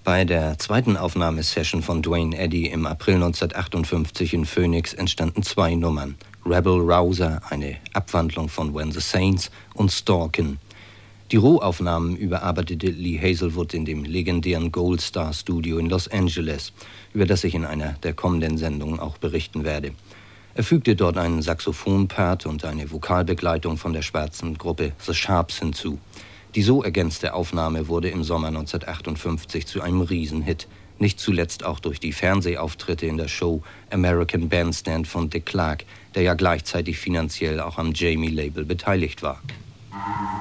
Bei der zweiten Aufnahmesession von Duane Eddy im April 1958 in Phoenix entstanden 2 Nummern: Rebel Rouser, eine Abwandlung von When the Saints, und Stalkin'. Die Rohaufnahmen überarbeitete Lee Hazlewood in dem legendären Gold Star Studio in Los Angeles, über das ich in einer der kommenden Sendungen auch berichten werde. Er fügte dort einen Saxophonpart und eine Vokalbegleitung von der schwarzen Gruppe The Sharps hinzu. Die so ergänzte Aufnahme wurde im Sommer 1958 zu einem Riesenhit, nicht zuletzt auch durch die Fernsehauftritte in der Show American Bandstand von Dick Clark, der ja gleichzeitig finanziell auch am Jamie-Label beteiligt war.